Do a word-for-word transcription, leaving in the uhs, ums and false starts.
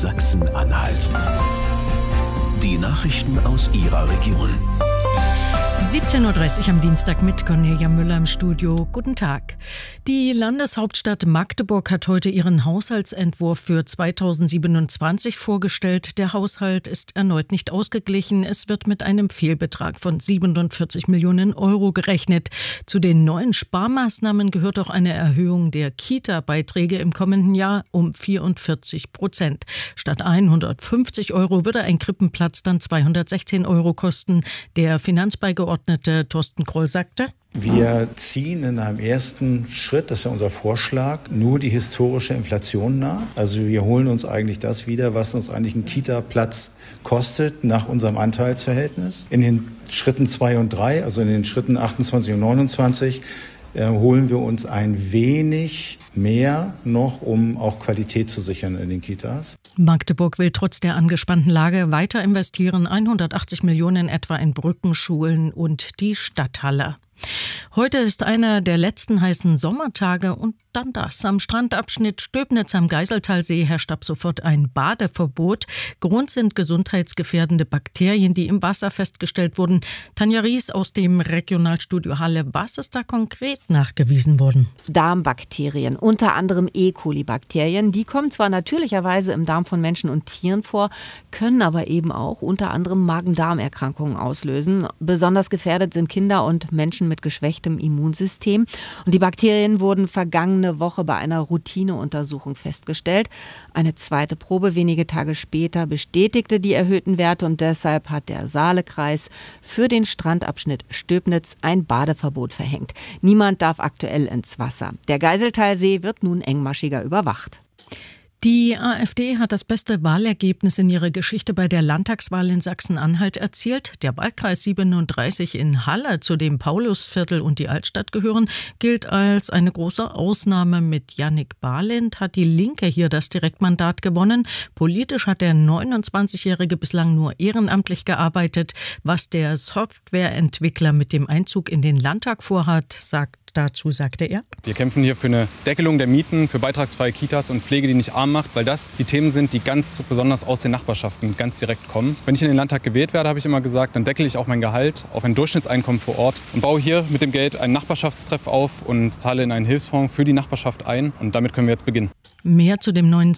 Sachsen-Anhalt. Die Nachrichten aus Ihrer Region. siebzehn Uhr dreißig am Dienstag mit Cornelia Müller im Studio. Guten Tag. Die Landeshauptstadt Magdeburg hat heute ihren Haushaltsentwurf für zweitausendsiebenundzwanzig vorgestellt. Der Haushalt ist erneut nicht ausgeglichen. Es wird mit einem Fehlbetrag von siebenundvierzig Millionen Euro gerechnet. Zu den neuen Sparmaßnahmen gehört auch eine Erhöhung der Kita-Beiträge im kommenden Jahr um vierundvierzig Prozent. Statt hundertfünfzig Euro würde ein Krippenplatz dann zweihundertsechzehn Euro kosten. Der Finanzbeigeordnete Thorsten Kroll sagte: Wir ziehen in einem ersten Schritt, das ist ja unser Vorschlag, nur die historische Inflation nach. Also wir holen uns eigentlich das wieder, was uns eigentlich ein Kita-Platz kostet, nach unserem Anteilsverhältnis. In den Schritten zwei und drei, also in den Schritten achtundzwanzig und neunundzwanzig, äh, holen wir uns ein wenig mehr noch, um auch Qualität zu sichern in den Kitas. Magdeburg will trotz der angespannten Lage weiter investieren, hundertachtzig Millionen etwa in Brücken, Schulen und die Stadthalle. Heute ist einer der letzten heißen Sommertage und dann das. Am Strandabschnitt Stöbnitz am Geiseltalsee herrscht ab sofort ein Badeverbot. Grund sind gesundheitsgefährdende Bakterien, die im Wasser festgestellt wurden. Tanja Ries aus dem Regionalstudio Halle. Was ist da konkret nachgewiesen worden? Darmbakterien, unter anderem E. coli-Bakterien. Die kommen zwar natürlicherweise im Darm von Menschen und Tieren vor, können aber eben auch unter anderem Magen-Darm-Erkrankungen auslösen. Besonders gefährdet sind Kinder und Menschen mit geschwächtem Immunsystem. Und die Bakterien wurden vergangene Woche bei einer Routineuntersuchung festgestellt. Eine zweite Probe wenige Tage später bestätigte die erhöhten Werte und deshalb hat der Saalekreis für den Strandabschnitt Stöbnitz ein Badeverbot verhängt. Niemand darf aktuell ins Wasser. Der Geiseltalsee wird nun engmaschiger überwacht. Die AfD hat das beste Wahlergebnis in ihrer Geschichte bei der Landtagswahl in Sachsen-Anhalt erzielt. Der Wahlkreis siebenunddreißig in Halle, zu dem Paulusviertel und die Altstadt gehören, gilt als eine große Ausnahme. Mit Jannik Balint hat die Linke hier das Direktmandat gewonnen. Politisch hat der neunundzwanzigjährige bislang nur ehrenamtlich gearbeitet. Was der Softwareentwickler mit dem Einzug in den Landtag vorhat, sagt Dazu sagte er: Wir kämpfen hier für eine Deckelung der Mieten, für beitragsfreie Kitas und Pflege, die nicht arm macht, weil das die Themen sind, die ganz besonders aus den Nachbarschaften ganz direkt kommen. Wenn ich in den Landtag gewählt werde, habe ich immer gesagt, dann deckel ich auch mein Gehalt auf ein Durchschnittseinkommen vor Ort und baue hier mit dem Geld einen Nachbarschaftstreff auf und zahle in einen Hilfsfonds für die Nachbarschaft ein. Und damit können wir jetzt beginnen. Mehr zu dem neuen